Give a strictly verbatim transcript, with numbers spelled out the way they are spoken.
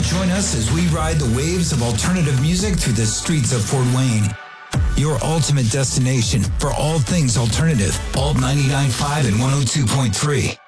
Join us as we ride the waves of alternative music through the streets of Fort Wayne. Your ultimate destination for all things alternative. Alt ninety-nine point five and one oh two point three.